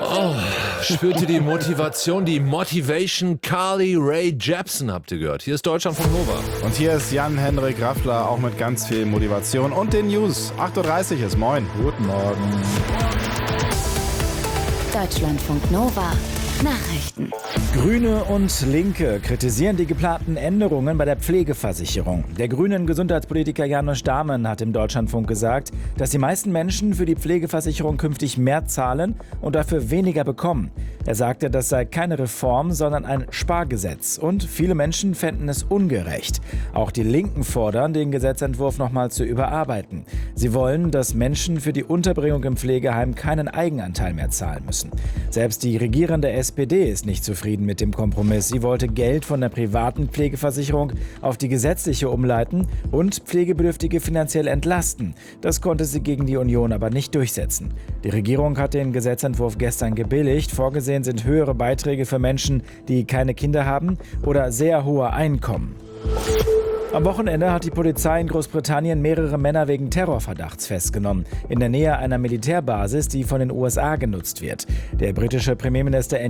Oh, spürt ihr die Motivation, die Motivation? Carly Rae Jepsen habt ihr gehört. Hier ist Deutschlandfunk Nova. Und hier ist Jan-Henrik Raffler, auch mit ganz viel Motivation und den News. 8.30 Uhr ist moin. Guten Morgen. Deutschlandfunk Nova. Nachrichten. Grüne und Linke kritisieren die geplanten Änderungen bei der Pflegeversicherung. Der grünen Gesundheitspolitiker Janusz Dahmen hat im Deutschlandfunk gesagt, dass die meisten Menschen für die Pflegeversicherung künftig mehr zahlen und dafür weniger bekommen. Er sagte, das sei keine Reform, sondern ein Spargesetz. Und viele Menschen fänden es ungerecht. Auch die Linken fordern, den Gesetzentwurf nochmal zu überarbeiten. Sie wollen, dass Menschen für die Unterbringung im Pflegeheim keinen Eigenanteil mehr zahlen müssen. Selbst die regierende SPD ist nicht zufrieden mit dem Kompromiss. Sie wollte Geld von der privaten Pflegeversicherung auf die gesetzliche umleiten und Pflegebedürftige finanziell entlasten. Das konnte sie gegen die Union aber nicht durchsetzen. Die Regierung hat den Gesetzentwurf gestern gebilligt. Vorgesehen sind höhere Beiträge für Menschen, die keine Kinder haben oder sehr hohe Einkommen. Am Wochenende hat die Polizei in Großbritannien mehrere Männer wegen Terrorverdachts festgenommen. In der Nähe einer Militärbasis, die von den USA genutzt wird. Der britische Premierminister